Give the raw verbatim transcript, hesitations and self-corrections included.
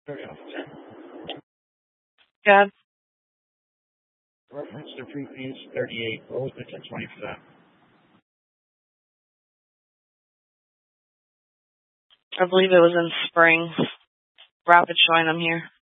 Very officer. God. Reference to prefuse thirty-eight, roll pitch at twenty percent. I believe it was in spring. Rapid showing them here.